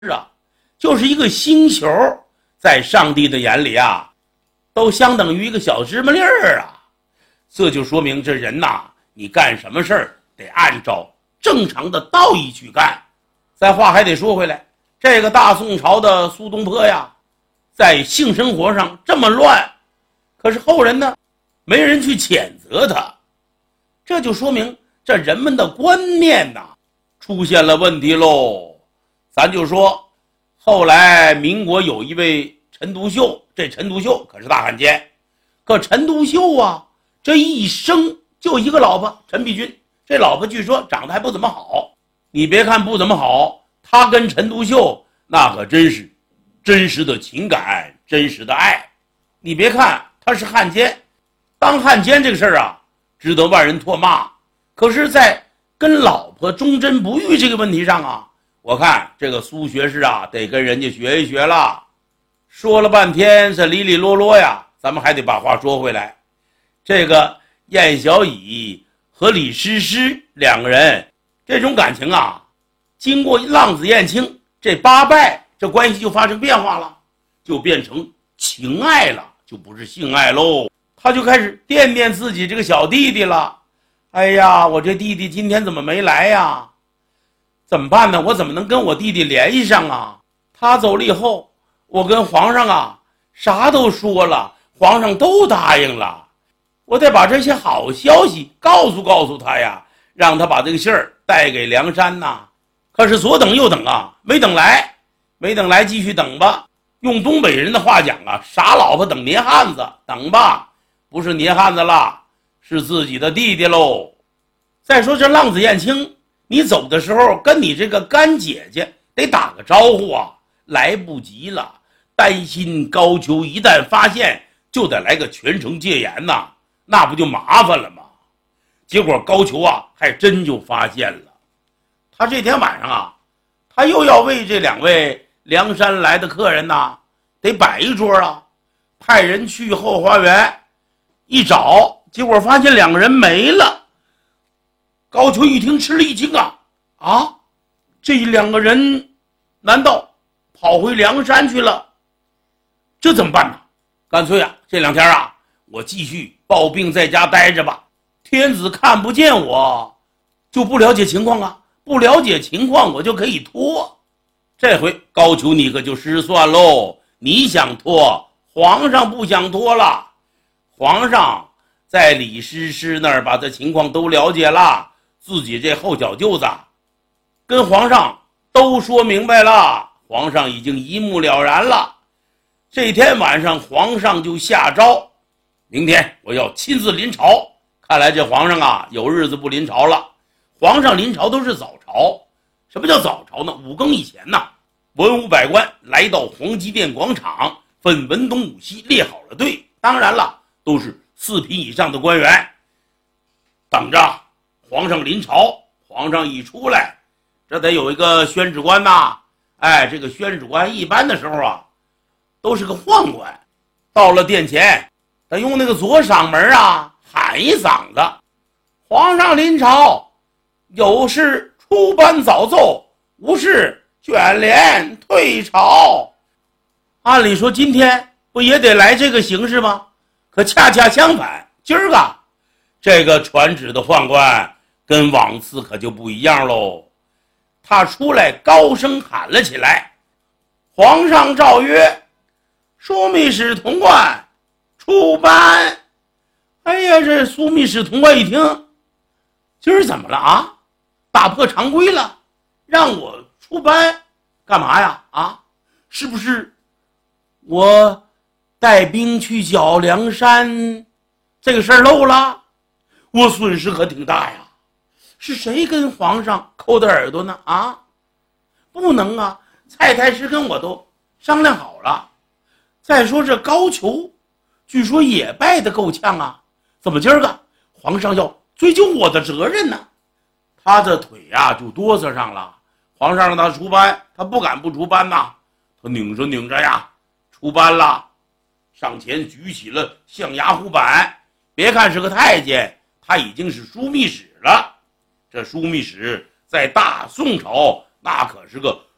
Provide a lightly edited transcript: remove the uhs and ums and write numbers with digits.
啊，就是一个星球，在上帝的眼里啊，都相等于一个小芝麻粒儿啊。这就说明这人呐，你干什么事儿得按照正常的道义去干。再话还得说回来，这个大宋朝的苏东坡呀，在性生活上这么乱，可是后人呢，没人去谴责他，这就说明这人们的观念呐，出现了问题喽。咱就说后来民国有一位陈独秀，这陈独秀可是大汉奸，可陈独秀啊，这一生就一个老婆陈璧君，这老婆据说长得还不怎么好。你别看不怎么好，他跟陈独秀那可真是真实的情感，真实的爱。你别看他是汉奸，当汉奸这个事儿啊，值得万人唾骂。可是在跟老婆忠贞不渝这个问题上啊，我看这个苏学士啊，得跟人家学一学了。说了半天这里里啰啰呀，咱们还得把话说回来。这个燕小乙和李师师两个人这种感情啊，经过浪子燕青这8拜，这关系就发生变化了，就变成情爱了，就不是性爱喽。他就开始惦念自己这个小弟弟了。哎呀，我这弟弟今天怎么没来呀？怎么办呢？我怎么能跟我弟弟联系上啊？他走了以后，我跟皇上啊啥都说了，皇上都答应了，我得把这些好消息告诉他呀，让他把这个信儿带给梁山呐。可是左等右等啊，没等来，继续等吧。用东北人的话讲啊，傻老婆等泥汉子，等吧，不是泥汉子了，是自己的弟弟喽。再说这浪子燕青，你走的时候跟你这个干姐姐得打个招呼啊，来不及了，担心高俅一旦发现就得来个全城戒严呐，那不就麻烦了吗？结果高俅啊还真就发现了。他这天晚上啊，他又要为这2位梁山来的客人呐，得摆一桌啊，派人去后花园一找，结果发现2个人没了。高俅一听吃了一惊啊，这2个人难道跑回梁山去了？这怎么办呢？干脆啊，这2天啊，我继续抱病在家待着吧。天子看不见我，就不了解情况啊，不了解情况我就可以拖。这回高俅你可就失算喽，你想拖，皇上不想拖了。皇上在李师师那儿把这情况都了解了，自己这后脚舅子跟皇上都说明白了，皇上已经一目了然了。这天晚上皇上就下诏，明天我要亲自临朝。看来这皇上啊有日子不临朝了。皇上临朝都是早朝，什么叫早朝呢？5更以前呢，文武百官来到皇极殿广场，分文东武西列好了队，当然了，都是4品以上的官员，等着皇上临朝。皇上一出来，这得有一个宣旨官呐。这个宣旨官一般的时候啊都是个宦官，到了殿前他用那个左嗓门啊喊一嗓子，皇上临朝，有事出班早奏，无事卷帘退朝。按理说今天不也得来这个形式吗？可恰恰相反，今儿个这个传旨的宦官跟往次可就不一样喽。他出来高声喊了起来，皇上诏曰，枢密使童贯出班。哎呀，这枢密使童贯一听，今儿怎么了啊？打破常规了，让我出班干嘛呀？是不是我带兵去剿梁山这个事儿漏了？我损失可挺大呀。是谁跟皇上抠的耳朵呢？不能啊，蔡太师跟我都商量好了。再说这高俅据说也败得够呛啊，怎么今儿个皇上要追究我的责任呢？他这腿啊就哆嗦上了。皇上让他出班，他不敢不出班呐。他拧着呀出班了，上前举起了象牙护板。别看是个太监，他已经是枢密使了。这枢密使在大宋朝那可是个